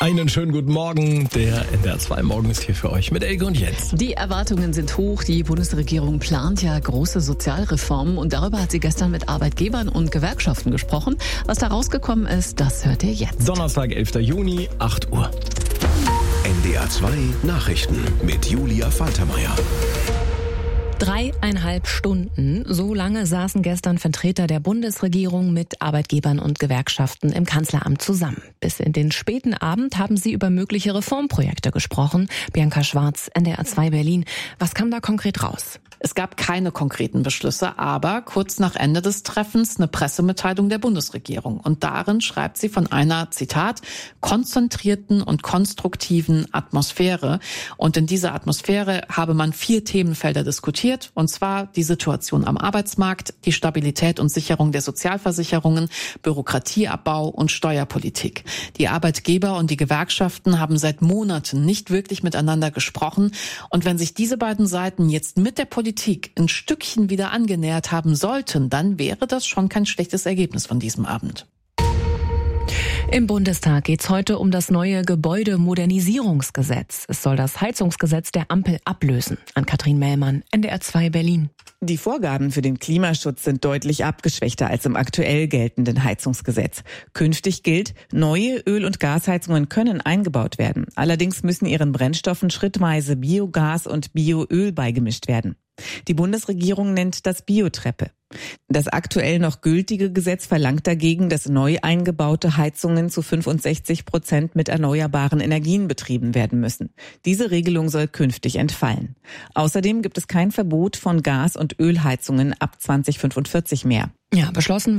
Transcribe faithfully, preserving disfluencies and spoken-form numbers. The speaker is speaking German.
Einen schönen guten Morgen. Der N D R zwei Morgen ist hier für euch mit Elke und Jens. Die Erwartungen sind hoch. Die Bundesregierung plant ja große Sozialreformen und darüber hat sie gestern mit Arbeitgebern und Gewerkschaften gesprochen. Was da rausgekommen ist, das hört ihr jetzt. Donnerstag, elfter Juni, acht Uhr. N D R zwei Nachrichten mit Julia Faltermeier. Dreieinhalb Stunden, so lange saßen gestern Vertreter der Bundesregierung mit Arbeitgebern und Gewerkschaften im Kanzleramt zusammen. Bis in den späten Abend haben sie über mögliche Reformprojekte gesprochen. Bianca Schwarz, N D R zwei Berlin. Was kam da konkret raus? Es gab keine konkreten Beschlüsse, aber kurz nach Ende des Treffens eine Pressemitteilung der Bundesregierung. Und darin schreibt sie von einer, Zitat, konzentrierten und konstruktiven Atmosphäre. Und in dieser Atmosphäre habe man vier Themenfelder diskutiert. Und zwar die Situation am Arbeitsmarkt, die Stabilität und Sicherung der Sozialversicherungen, Bürokratieabbau und Steuerpolitik. Die Arbeitgeber und die Gewerkschaften haben seit Monaten nicht wirklich miteinander gesprochen. Und wenn sich diese beiden Seiten jetzt mit der Politik ein Stückchen wieder angenähert haben sollten, dann wäre das schon kein schlechtes Ergebnis von diesem Abend. Im Bundestag geht's heute um das neue Gebäudemodernisierungsgesetz. Es soll das Heizungsgesetz der Ampel ablösen. Ann-Kathrin Mellmann, N D R zwei Berlin. Die Vorgaben für den Klimaschutz sind deutlich abgeschwächter als im aktuell geltenden Heizungsgesetz. Künftig gilt, neue Öl- und Gasheizungen können eingebaut werden. Allerdings müssen ihren Brennstoffen schrittweise Biogas und Bioöl beigemischt werden. Die Bundesregierung nennt das Biotreppe. Das aktuell noch gültige Gesetz verlangt dagegen, dass neu eingebaute Heizungen zu fünfundsechzig Prozent mit erneuerbaren Energien betrieben werden müssen. Diese Regelung soll künftig entfallen. Außerdem gibt es kein Verbot von Gas- und Ölheizungen ab zwanzig fünfundvierzig mehr. Ja, beschlossen